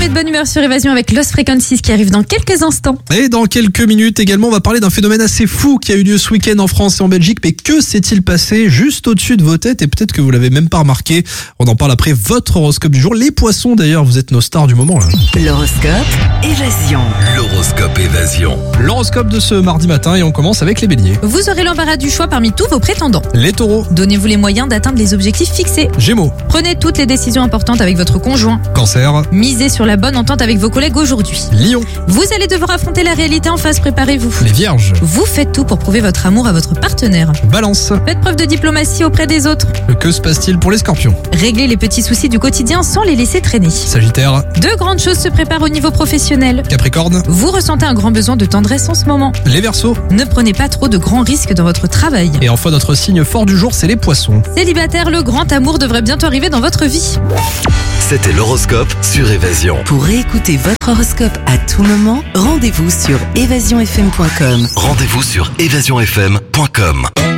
de bonne humeur sur Évasion avec Lost Frequencies qui arrive dans quelques instants. Et dans quelques minutes également, on va parler d'un phénomène assez fou qui a eu lieu ce week-end en France et en Belgique. Mais que s'est-il passé juste au-dessus de vos têtes? Et peut-être que vous l'avez même pas remarqué. On en parle après votre horoscope du jour. Les poissons d'ailleurs, vous êtes nos stars du moment là. L'horoscope Évasion. L'horoscope Évasion. L'horoscope de ce mardi matin et on commence avec les béliers. Vous aurez l'embarras du choix parmi tous vos prétendants. Les taureaux. Donnez-vous les moyens d'atteindre les objectifs fixés. Gémeaux. Prenez toutes les décisions importantes avec votre conjoint. Cancer. Misez sur la bonne entente avec vos collègues aujourd'hui. Lion. Vous allez devoir affronter la réalité en face, préparez-vous. Les vierges. Vous faites tout pour prouver votre amour à votre partenaire. Balance. Faites preuve de diplomatie auprès des autres. Que se passe-t-il pour les scorpions? Réglez les petits soucis du quotidien sans les laisser traîner. Sagittaire. De grandes choses se préparent au niveau professionnel. Capricorne. Vous ressentez un grand besoin de tendresse en ce moment. Les verseaux. Ne prenez pas trop de grands risques dans votre travail. Et enfin notre signe fort du jour, c'est les poissons. Célibataire, le grand amour devrait bientôt arriver dans votre vie. C'était l'horoscope sur Évasion. Pour réécouter votre horoscope à tout moment, rendez-vous sur évasionfm.com. Rendez-vous sur évasionfm.com.